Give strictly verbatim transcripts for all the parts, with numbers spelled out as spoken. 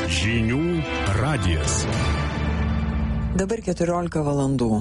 Žinių radijas. Dabar keturiolika valandų.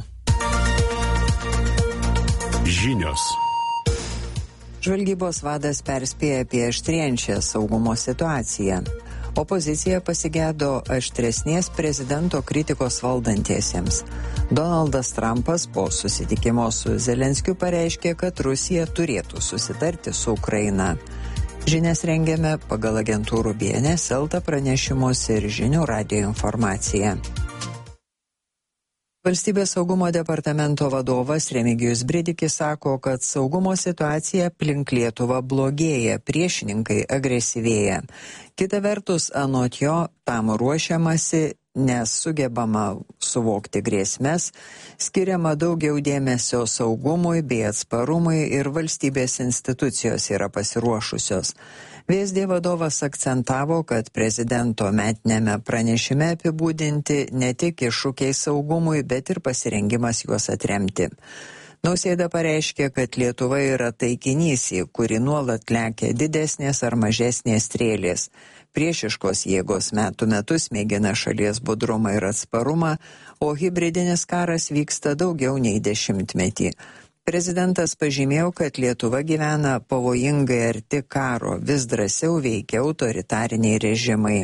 Žinios. Žvalgybos vadas perspėja apie aštrėjančią saugumo situaciją. Opozicija pasigėdo aštresnės prezidento kritikos valdantiesiems. Donaldas Trumpas po susitikimo su Zelenskiu pareiškė, kad Rusija turėtų susitarti su Ukraina. Žinias rengiame pagal agentūrų B N S, Elta pranešimus ir Žinių radijo informaciją. Valstybės saugumo departamento vadovas Remigijus Bridikis sako, kad saugumo situacija aplink Lietuvą blogėja, priešininkai agresyvėja. Kita vertus, anot jo, tam ruošiamasi, nes sugebama suvokti grėsmes, skiriama daugiau dėmesio saugumui bei atsparumui ir valstybės institucijos yra pasiruošusios. V S D vadovas akcentavo, kad prezidento metinėme pranešime apibūdinti ne tik iššūkiai saugumui, bet ir pasirengimas juos atremti. Nausėda pareiškė, kad Lietuva yra taikinys, į kurį nuolat lekia didesnės ar mažesnės strėlės. Priešiškos jėgos metų metus mėgina šalies budrumą ir atsparumą, o hibridinis karas vyksta daugiau nei dešimtmetį. Prezidentas pažymėjo, kad Lietuva gyvena pavojingai arti karo, vis drąsiau veikia autoritariniai režimai.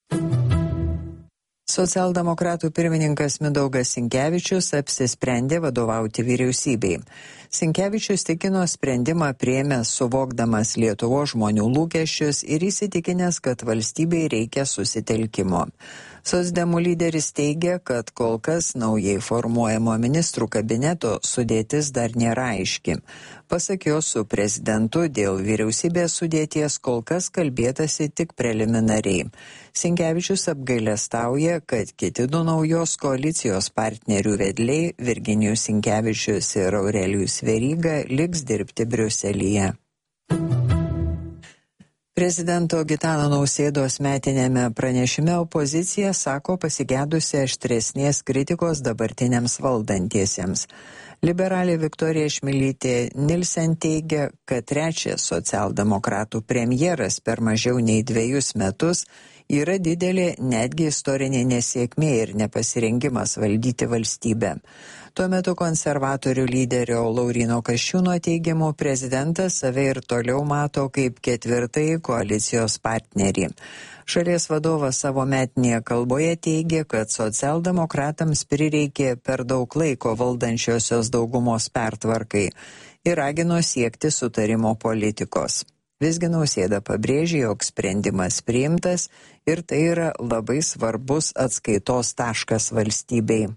Socialdemokratų pirmininkas Mindaugas Sinkevičius apsisprendė vadovauti vyriausybei. Sinkevičius tikino, sprendimą priėmė suvokdamas Lietuvos žmonių lūkesčius ir įsitikinęs, kad valstybei reikia susitelkimo. Socdemų lyderis teigia, kad kol kas naujai formuojamo ministrų kabineto sudėtis dar nėra aiški. Pasak jo, su prezidentu dėl vyriausybės sudėties kol kas kalbėtasi tik preliminariai. Sinkevičius apgailestauja, kad kiti du naujos koalicijos partnerių vedliai, Virginijus Sinkevičius ir Aurelijus Veryga, liks dirbti Briuselyje. Prezidento Gitano Nausėdos metinėme pranešime opozicija sako pasigedusi aštresnės kritikos dabartiniams valdantiesiems. Liberalė Viktorija Šmilytė Nilsen teigia, kad trečias socialdemokratų premjeras per mažiau nei dviejus metus yra didelė netgi istorinė nesėkmė ir nepasirengimas valdyti valstybę. Tuo metu konservatorių lyderio Lauryno Kasčiūno teigimu prezidentas save ir toliau mato kaip ketvirtąjį koalicijos partnerį. Šalies vadovas savo metinėje kalboje teigia, kad socialdemokratams prireikė per daug laiko valdančiosios daugumos pertvarkai ir ragino siekti sutarimo politikos. Visgi Nausėda pabrėžė, jog sprendimas priimtas ir tai yra labai svarbus atskaitos taškas valstybei.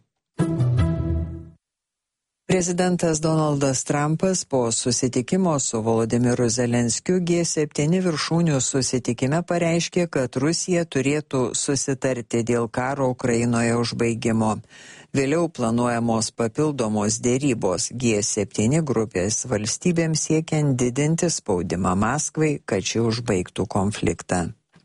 Prezidentas Donaldas Trumpas po susitikimo su Volodymyru Zelenskiu G septyni viršūnių susitikime pareiškė, kad Rusija turėtų susitarti dėl karo Ukrainoje užbaigimo. Vėliau planuojamos papildomos dėrybos G septyni grupės valstybėms siekiant didinti spaudimą Maskvai, kad ši užbaigtų konfliktą.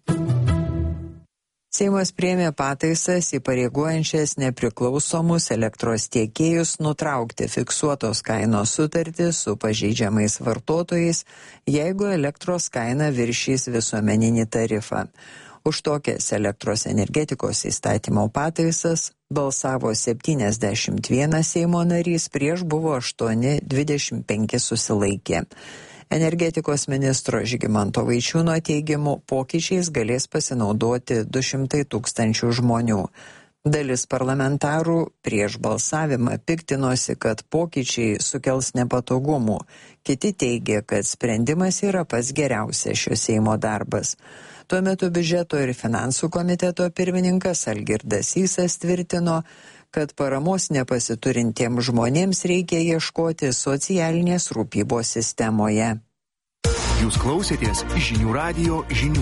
Seimas priėmė pataisas įpareigojančias nepriklausomus elektros tiekėjus nutraukti fiksuotos kainos sutartį su pažeidžiamais vartotojais, jeigu elektros kaina viršys visuomeninį tarifą. Už tokias elektros energetikos įstatymo pataisas balsavo septyniasdešimt vienas Seimo narys, prieš buvo aštuoni, dvidešimt penki susilaikė. Energetikos ministro Žygimanto Vaičiūno teigimu pokyčiais galės pasinaudoti du šimtai tūkstančių žmonių. Dalis parlamentarų prieš balsavimą piktinosi, kad pokyčiai sukels nepatogumų. Kiti teigia, kad sprendimas yra pats geriausias šio Seimo darbas. Tuo metu biudžeto ir finansų komiteto pirmininkas Algirdas Sysas tvirtino, kad paramos nepasiturintiems žmonėms reikia ieškoti socialinės rūpybos sistemoje. Jūs klausėtės Žinių radijo žinių.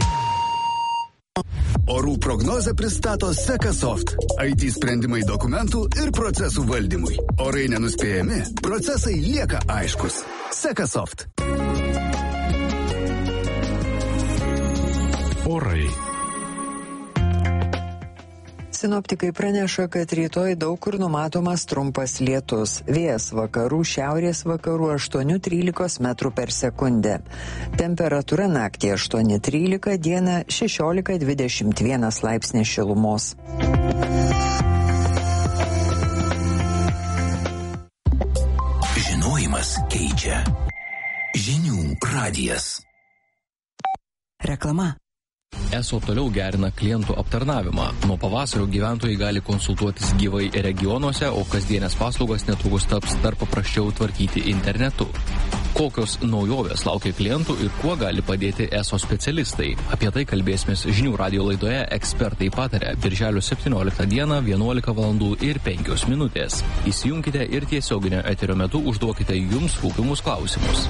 Orų prognozę pristato Sekasoft. I T sprendimai dokumentų ir procesų valdymui. Orai nenuspėjami, procesai lieka aiškus. Sekasoft. Orai. Sinoptikai praneša, kad rytoj daug kur numatomas trumpas lietus. Vėjas vakarų, šiaurės vakarų aštuoni trylika metrų per sekundę. Temperatūra naktį aštuoni trylika, dieną šešiolika dvidešimt vienas laipsnis šilumos. Žinojimas keičia. Žinių radijas. Reklama. Eso toliau gerina klientų aptarnavimą. Nuo pavasario gyventojai gali konsultuotis gyvai regionuose, o kasdienės paslaugos netrukus taps dar paprasčiau tvarkyti internetu. Kokios naujovės laukia klientų ir kuo gali padėti Eso specialistai? Apie tai kalbėsimės Žinių radijo laidoje Ekspertai pataria birželio septynioliktą dieną vienuolika valandų ir penkios minutės. Įsijunkite ir tiesioginio eterio metu užduokite jums rūpimus klausimus.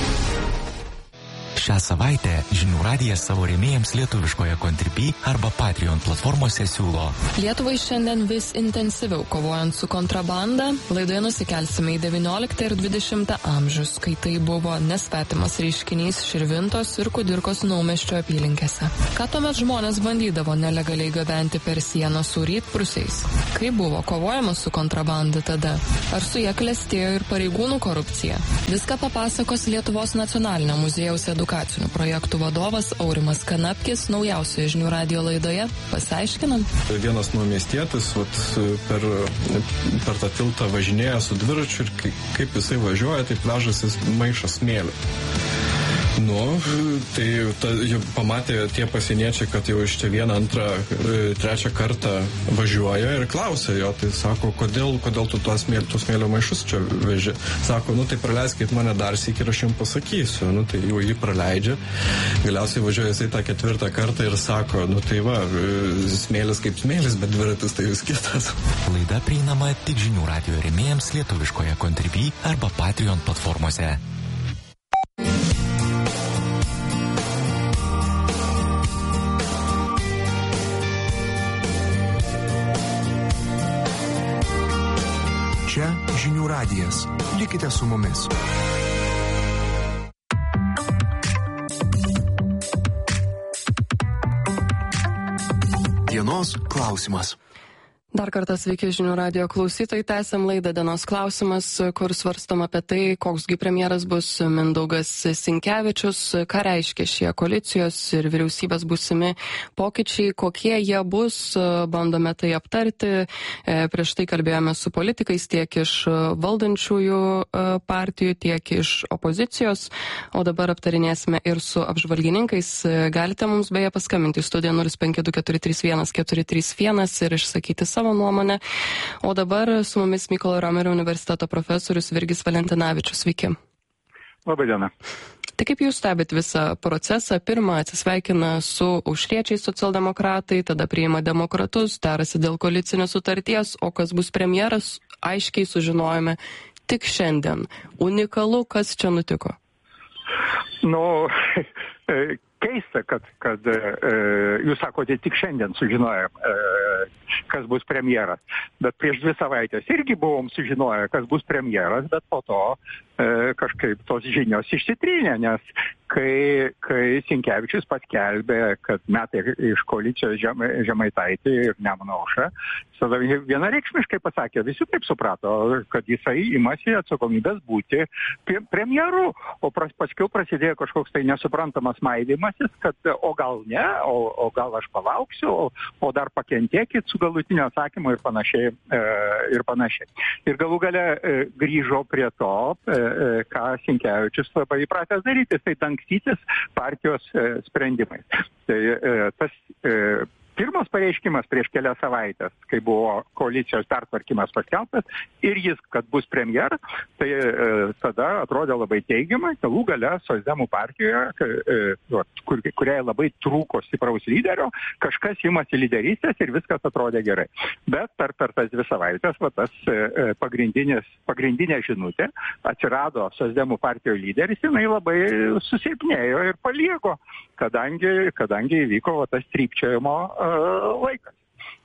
Šią savaitę Žinių radijas savo rėmėjams lietuviškoje Contribui arba Patreon platformose siūlo. Lietuvai šiandien vis intensyviau kovojant su kontrabanda, laidoje nusikelsime į devynioliktą ir dvidešimtą amžius, kai tai buvo nesvetimas reiškinys Širvintos ir Kudirkos naumiesčio apylinkėse. Ką tuomet žmonės bandydavo nelegaliai gabenti per sieną su rytprūsiais? Kaip buvo kovojama su kontrabanda tada? Ar su ja klestėjo ir pareigūnų korupcija? Viską papasakos Lietuvos nacionalinio muziejaus edukacijos projektų vadovas Aurimas Kanapkis naujausioje Žinių radijo laidoje. Pasiaiškinam. Vienas naumiestietis vat, per, per tą tiltą važinėja su dviračiu ir kaip jisai važiuoja, tai pliažas jis maišo smėlį. Nu, tai ta, jau pamatė tie pasieniečiai, kad jau iš čia vieną, antrą, trečią kartą važiuoja ir klausia jo, tai sako, kodėl, kodėl tu tuos smėlio, tuos smėlio maišus čia veži? Sako, nu tai praleiskit mane dar sykį ir aš jums pasakysiu. Nu tai jau jį praleidžia. Galiausiai važiuoja jisai tą ketvirtą kartą ir sako, nu tai va, smėlis kaip smėlis, bet dviratis tai vis kitas. Laida prieinama tik Žinių radijo rėmėjams lietuviškoje Contribui arba Patreon platformose. Čia Žinių radijas. Likite su mumis. Dienos klausimas. Dar kartą sveiki Žinių radijo klausytojai, tęsiam laidą Dienos klausimas, kur svarstom apie tai, koksgi premjeras bus Mindaugas Sinkevičius, ką reiškia šie koalicijos ir vyriausybės būsimi pokyčiai, kokie jie bus, bandome tai aptarti. Prieš tai kalbėjome su politikais tiek iš valdančiųjų partijų, tiek iš opozicijos, o dabar aptarinėsime ir su apžvalgininkais. Galite mums beje paskambinti į studiją nulis penki du keturi trys vienas keturi trys vienas ir išsakyti savo nuomonę. O dabar su mumis Mykolo Romerio universiteto profesorius Virgis Valentinavičius. Sveiki. Labai diena. Tai kaip jūs stebit visą procesą? Pirmą atsisveikina su aušriečiais socialdemokratai, tada priima demokratus, tarasi dėl koalicinės sutarties, o kas bus premjeras, aiškiai sužinojome tik šiandien. Unikalu, kas čia nutiko? Nu, keista, kad, kad e, jūs sakote, tik šiandien sužinojom, e, kas bus premjeras. Bet prieš dvi savaitės irgi buvom sužinoję, kas bus premjeras, bet po to e, kažkaip tos žinios išsitrynė, nes kai, kai Sinkevičius paskelbė, kad metai iš koalicijos žem, Žemaitaitį ir Nemuno Aušrą, tada vienareikšmiškai pasakė, visi taip suprato, kad jisai imasi atsakomybės būti premjeru, o pras, paskiau prasidėjo kažkoks tai nesuprantamas maidymasis, kad o gal ne, o, o gal aš palauksiu, o, o dar pakentėkit su galutinio atsakymu ir panašiai. E, ir panašiai. Ir galų gale e, grįžo prie to, e, e, ką Sinkevičius labai įpratęs daryti, tai dangstytis partijos e, sprendimais. Tai e, tas e, pirmas pareiškimas prieš kelias savaitės, kai buvo koalicijos pertvarkymas paskelbtas ir jis, kad bus premjeras, tai e, tada atrodė labai teigiamai, galų gale socdemų partijoje, e, kur, kuriai labai trūko stipraus lyderio, kažkas imasi lyderystės ir viskas atrodė gerai. Bet per, per tas dvi savaitės va, tas e, pagrindinė žinutė atsirado socdemų partijos lyderis, jinai labai susilpnėjo ir palieko, kadangi, kadangi įvyko va, tas trypčiojimo laikas.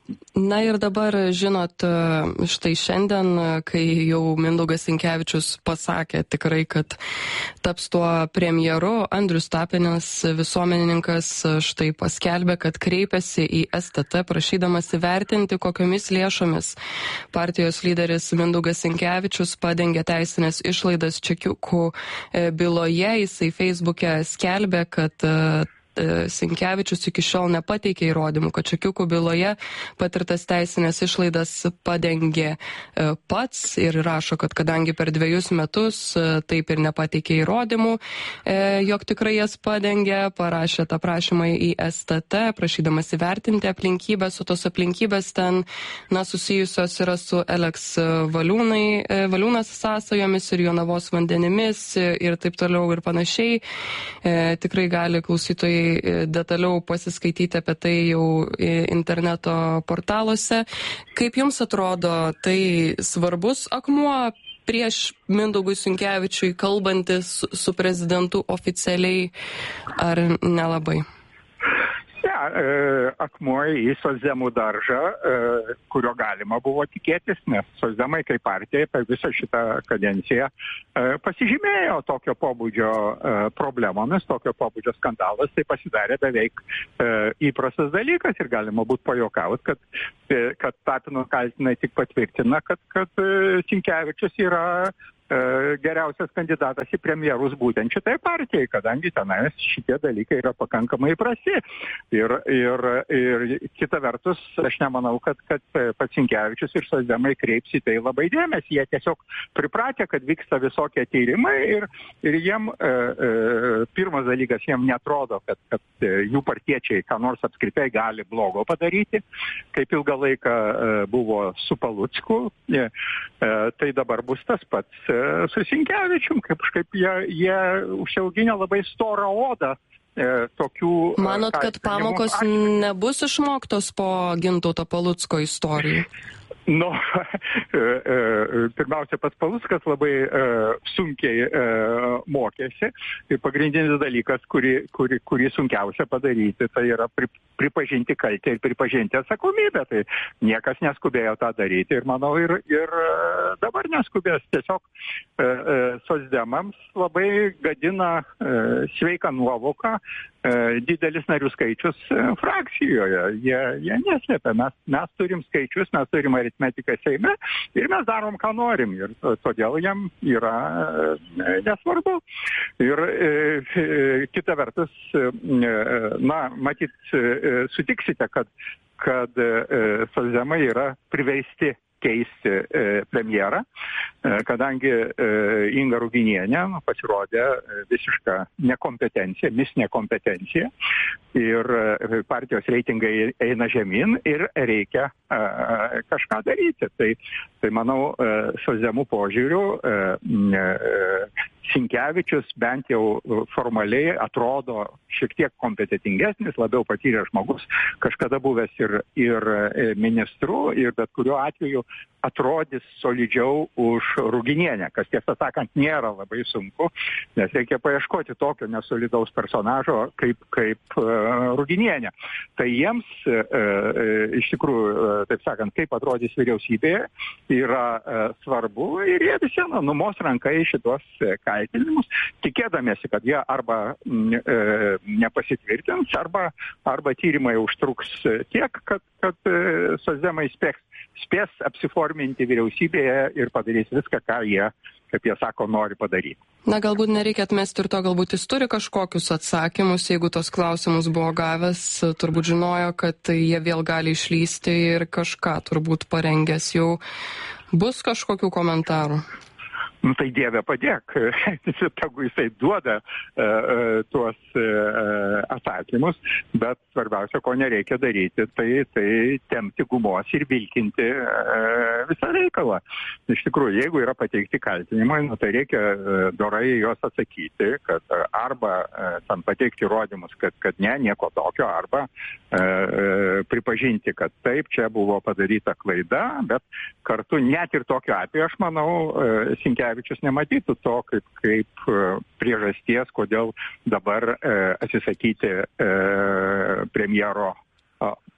Na ir dabar, žinot, štai šiandien, kai jau Mindaugas Sinkevičius pasakė tikrai, kad taps tuo premjeru, Andrius Tapinas, visuomenininkas, štai paskelbė, kad kreipėsi į S T T prašydamas įvertinti, kokiomis lėšomis partijos lyderis Mindaugas Sinkevičius padengė teisinės išlaidas čekiukų byloje. Jisai Facebook'e skelbė, kad Sinkevičius iki šiol nepateikė įrodymų, kad čekiukų byloje patirtas teisinės išlaidas padengė pats ir rašo, kad kadangi per dviejus metus taip ir nepateikė įrodymų, jog tikrai jas padengė, parašė tą prašymą į S T T, prašydamas įvertinti aplinkybės, o tos aplinkybės ten, na, susijusios yra su Eleks Valiūnai, Valiūnas sąsajomis ir Jonavos vandenimis ir taip toliau ir panašiai. Tikrai gali klausytojai detaliau pasiskaityti apie tai jau interneto portaluose. Kaip jums atrodo, tai svarbus akmuo prieš Mindaugui Sinkevičiui kalbantis su prezidentu oficialiai ar nelabai? Ja, akmuo į socdemų daržą, kurio galima buvo tikėtis, nes socdemai kaip partija per visą šitą kadenciją pasižymėjo tokio pobūdžio problemomis, tokio pobūdžio skandalas, tai pasidarė beveik įprastas dalykas ir galima būtų pajokauti, kad, kad Tapino kaltinai tik patvirtina, kad, kad Sinkevičius yra geriausias kandidatas į premjerus būtent šitai partijai, kadangi tenais šitie dalykai yra pakankamai įprasti. Ir, ir, ir kita vertus, aš nemanau, kad, kad pats Sinkevičius ir socdemai kreips į tai labai dėmesį. Jie tiesiog pripratę, kad vyksta visokie tyrimai ir, ir jiem, e, e, pirmas dalykas, jiem netrodo, kad, kad jų partiečiai ką nors apskritai gali blogo padaryti, kaip ilgą laiką e, buvo su Palucku, e, e, tai dabar bus tas pats su Sinkevičium, kažkaip jie, jie užsiauginę labai storą odą e, tokių... Manot, kad pamokos nebus išmoktos po Gintauto Palucko istorijų? Nu, pirmiausia, pats Paluckas labai uh, sunkiai uh, mokėsi. Ir pagrindinis dalykas, kurį, kurį, kurį sunkiausia padaryti, tai yra pri, pripažinti kaltę ir pripažinti atsakomybę. Tai niekas neskubėjo tą daryti ir manau ir, ir dabar neskubės. Tiesiog uh, uh, socdemams labai gadina uh, sveiką nuovoką uh, didelis narių skaičius uh, frakcijoje. Jie, jie neslėpia. Mes, mes turim skaičius, mes turim aritmetiką Seime ir mes darom, ką norim. Ir todėl jam yra e, nesvarbu. Ir e, e, kita vertus, e, na, matyt, e, sutiksite, kad, kad e, socdemai yra priveisti keisti e, premjerą, e, kadangi e, Inga Ruginienė pasirodė visišką nekompetenciją, misnė kompetencija ir e, partijos reitingai eina žemyn ir reikia e, kažką daryti. Tai, tai manau, e, socdemų požiūrių e, e, Sinkevičius bent jau formaliai atrodo šiek tiek kompetentingesnis, labiau patyręs žmogus, kažkada buvęs ir, ir ministru, ir bet kuriuo atveju atrodys solidžiau už Ruginienę, kas tiesą sakant nėra labai sunku, nes reikia paieškoti tokio nesolidaus personažo kaip, kaip uh, Ruginienė. Tai jiems uh, uh, iš tikrųjų, uh, taip sakant, kaip atrodys vyriausybėje, yra uh, svarbu ir jie visi nu, numos rankai šitos uh, kaltinimus, tikėdamiesi, kad jie arba mm, uh, nepasitvirtins, arba, arba tyrimai užtruks tiek, kad, kad uh, socdemai spės, spės apsiforminti vyriausybėje ir padarys viską, ką jie, kaip jie sako, nori padaryti. Na, galbūt nereikia atmesti ir to, galbūt jis turi kažkokius atsakymus, jeigu tos klausimus buvo gavęs, turbūt žinojo, kad jie vėl gali išlysti ir kažką turbūt parengęs jau bus kažkokių komentarų. Nu, tai Dieve padėk, tegu jisai duoda uh, tuos uh, atsakymus, bet svarbiausia, ko nereikia daryti, tai, tai tempti gumos ir vilkinti uh, visą reikalą. Iš tikrųjų, jeigu yra pateikti kaltinimai, nu, tai reikia uh, dorai juos atsakyti, kad uh, arba uh, tam pateikti įrodymus, kad, kad ne, nieko tokio, arba uh, pripažinti, kad taip, čia buvo padaryta klaida, bet kartu net ir tokiu atveju, aš manau, uh, Sinkevičius nematytų to kaip, kaip priežasties, kodėl dabar e, atsisakyti e, premjero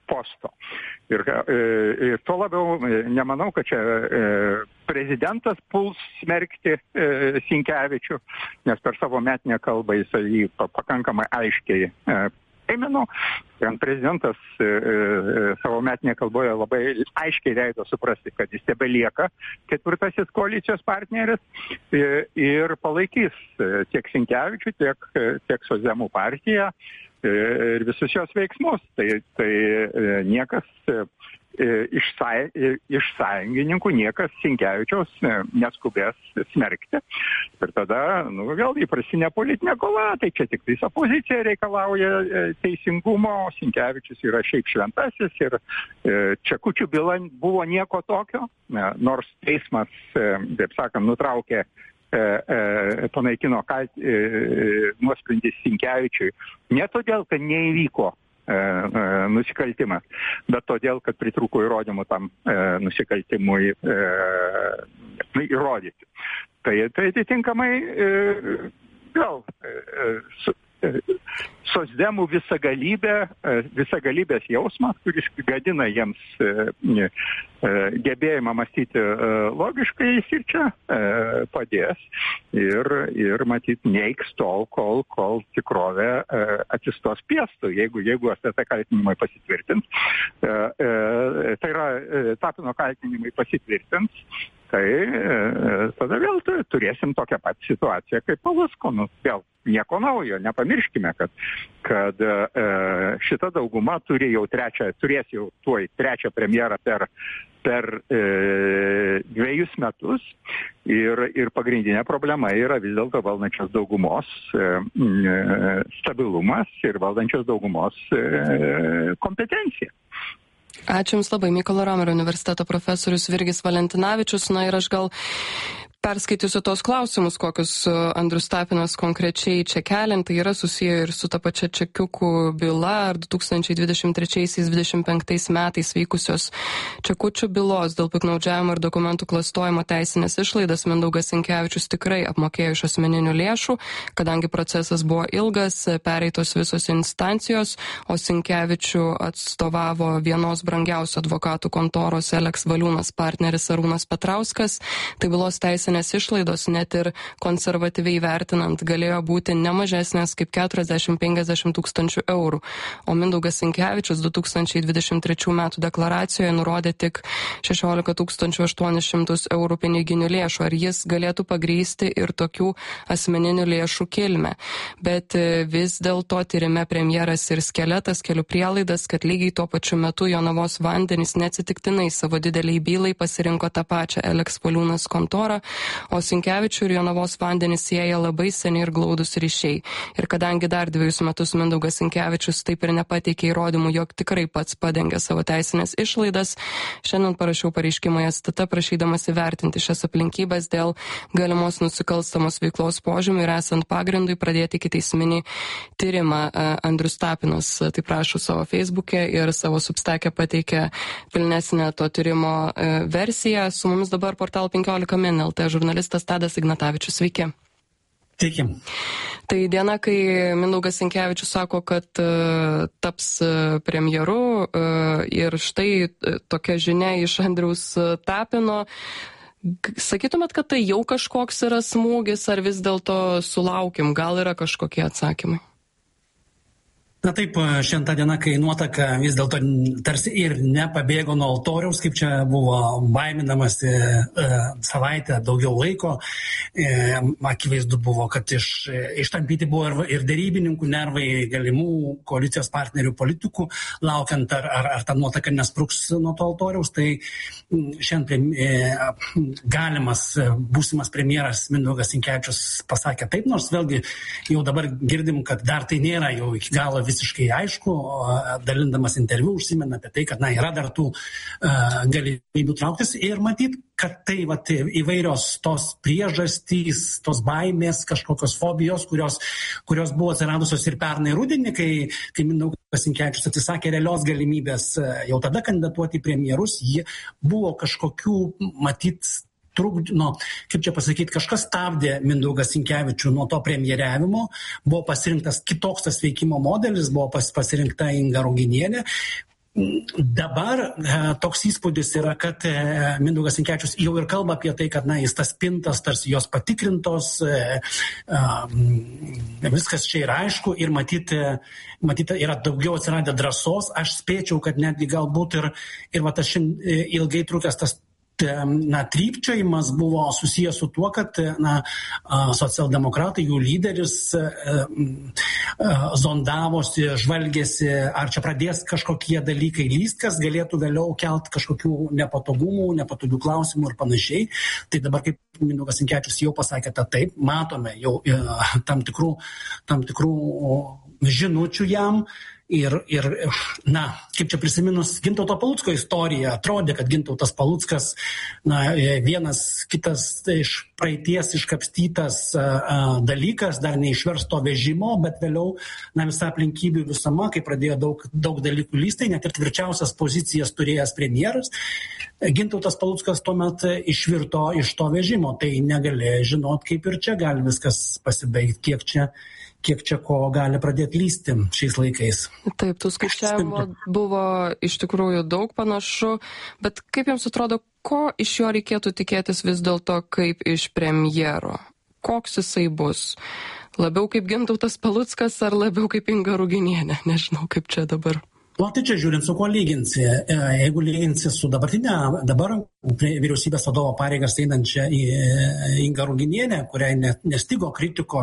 posto. Ir, ir tuo labiau nemanau, kad čia prezidentas puls smerkti Sinkevičių, nes per savo metinę kalbą jisai jį pakankamai aiškiai priminų. Prezidentas savo metinėje kalboje labai aiškiai leido suprasti, kad jis tebelieka ketvirtasis koalicijos partneris ir palaikys tiek Sinkevičių, tiek, tiek Socdemų partiją ir visus jos veiksmus. Tai, tai niekas iš, iš sąjungininkų, niekas Sinkevičiaus neskubės smerkti. Ir tada, nu, vėl įprasinė politinė kova, tai čia tik visa opozicija reikalauja teisingumo, Sinkevičius yra šiaip šventasis ir Čekučių byla buvo nieko tokio, nors teismas, taip sakant, nutraukė panaikino kalt, nuosprendį Sinkevičiui. Ne todėl, kad neįvyko nusikaltimas, bet todėl, kad pritrūko įrodymų tam nusikaltimui įrodyti. Tai, tai atitinkamai vėl Socdemų visagalybė, visagalybės jausmas, kuris gadina jiems gebėjimą mąstyti logiškai, jis ir čia padės ir, ir matyt, neiks tol, kol, kol tikrovė atsistos piestu. Jeigu, jeigu S T T kaltinimai pasitvirtins, tai yra Tapino kaltinimai pasitvirtins, tai tada vėl turėsim tokią pat situaciją kaip Palucko. Nu, vėl nieko naujo, nepamirškime, kad, kad šita dauguma turi jau trečią, turės jau tuoj trečią premjerą per, per e, dviejus metus ir, ir pagrindinė problema yra vis dėlto valdančios daugumos e, stabilumas ir valdančios daugumos e, kompetencija. Ačiū Jums labai, Mykolo Romerio universiteto profesorius Virgis Valentinavičius. Na ir aš gal perskaitysiu tos klausimus, kokius Andrius Tapinas konkrečiai čia keliant. Tai yra susiję ir su ta pačia čekiukų byla ar du tūkstančiai dvidešimt trečiaisiais dvidešimt penktais metais vykusios čekučių bylos dėl piktnaudžiavimo ir dokumentų klastojimo teisinės išlaidas. Mindaugas Sinkevičius tikrai apmokėjo iš asmeninių lėšų, kadangi procesas buvo ilgas, pereitos visos instancijos, o Sinkevičių atstovavo vienos brangiausių advokatų kontoros Eleks Valiūnas partneris Arūnas Petrauskas. Tai bylos teisinės išlaidos net ir konservatyviai vertinant galėjo būti nemažesnės kaip keturiasdešimt penkiasdešimt tūkstančių eurų. O Mindaugas Sinkevičius du tūkstančiai dvidešimt trečių metų deklaracijoje nurodė tik šešiolika tūkstančių aštuonis šimtus eurų piniginių lėšų. Ar jis galėtų pagrįsti ir tokių asmeninių lėšų kilmę? Bet vis dėlto tyrime premjeras ir skeletas kelių prielaidas, kad lygiai tuo pačiu metu Jonavos vandenys neatsitiktinai savo dideliai bylai pasirinko tą pačią Eleks Valiūnas kontorą, o Sinkevičių ir Jonavos vandenys sieja labai seniai ir glaudus ryšiai. Ir kadangi dar dviejus metus Mindaugas Sinkevičius taip ir nepateikė įrodymų, jog tikrai pats padengė savo teisinės išlaidas, šiandien parašiau pareiškimą į S T T prašydamas įvertinti šias aplinkybės dėl galimos nusikalstamos veiklos požymių ir esant pagrindui pradėti ikiteisminį tyrimą. Andrius Tapinas taip rašo savo Facebook'e ir savo Substack'e pateikė pilnesnę to tyrimo versiją. Su mumis dabar portal penkiolika min L T žurnalistas Tadas Ignatavičius. Sveiki. Sveiki. Tai diena, kai Mindaugas Sinkevičius sako, kad uh, taps uh, premjeru uh, ir štai uh, tokia žinia iš Andriaus Tapino. Sakytumėt, kad tai jau kažkoks yra smūgis, ar vis dėlto sulaukim, gal yra kažkokie atsakymai? Na taip, šiandien ta diena, kai nuotaka vis dėlto tarsi ir nepabėgo nuo altoriaus, kaip čia buvo baiminamasi e, savaitę daugiau laiko. E, akivaizdu buvo, kad iš, ištampyti buvo ir, ir dėrybininkų nervai, galimų koalicijos partnerių politikų, laukiant ar, ar, ar ta nuotaka nespruks nuo to altoriaus. Tai šiandien e, galimas būsimas premjeras Mindaugas Sinkevičius pasakė taip, nors vėlgi jau dabar girdim, kad dar tai nėra jau iki galo vis visiškai aišku, dalindamas interviu užsimena apie tai, kad na, yra dar tų uh, galimybių trauktis ir matyt, kad tai vat, įvairios tos priežastys, tos baimės, kažkokios fobijos, kurios, kurios buvo atsiradusios ir pernai rudenį, kai, kai Mindaugas Sinkevičius atsisakė realios galimybės jau tada kandidatuoti į premjerus, jie buvo kažkokių, matyt, trukdino, kaip čia pasakyti, kažkas stabdė Mindaugą Sinkevičių nuo to premjeriavimo, buvo pasirinktas kitoks tas veikimo modelis, buvo pas, pasirinkta Inga Ruginienė. Dabar toks įspūdis yra, kad Mindaugas Sinkevičius jau ir kalba apie tai, kad na, jis tas spintas, tarsi jos patikrintos, viskas čia yra aišku ir matyti, matyti yra daugiau atsiradę drąsos. Aš spėčiau, kad netgi galbūt ir, ir va, tas ilgai trukęs tas na, trypčiojimas buvo susijęs su tuo, kad na, socialdemokratai, jų lyderis zondavosi, žvalgėsi, ar čia pradės kažkokie dalykai lyst, kas galėtų vėliau kelt kažkokių nepatogumų, nepatogių klausimų ir panašiai. Tai dabar, kaip Mindaugas Sinkevičius jau pasakė, kad taip, matome jau tam tikrų, tam tikrų žinučių jam. Ir, ir, na, kaip čia prisiminus Gintauto Palucko istoriją, atrodė, kad Gintautas Paluckas, na, vienas kitas iš praeities iškapstytas a, a, dalykas, dar neišversto vežimo, bet vėliau, na, visa aplinkybių visama, kai pradėjo daug, daug dalykų lystai, net ir tvirčiausias pozicijas turėjęs premjeras, Gintautas Paluckas tuomet išvirto iš to vežimo, tai negali žinot, kaip ir čia gali viskas pasibaigti, kiek čia kiek čia ko gali pradėti lysti šiais laikais. Taip, tų skaičiavimų buvo iš tikrųjų daug panašu, bet kaip jums atrodo, ko iš jo reikėtų tikėtis vis dėlto kaip iš premjero? Koks jisai bus? Labiau kaip Gintautas Paluckas ar labiau kaip Inga Ruginienė? Nežinau, kaip čia dabar. O tai čia žiūrint, su kuo lyginsi. Jeigu lyginsi su dabartinė, dabar vyriausybės vadovo pareigas einančią į Ingą Ruginienę, kuriai nestigo kritikos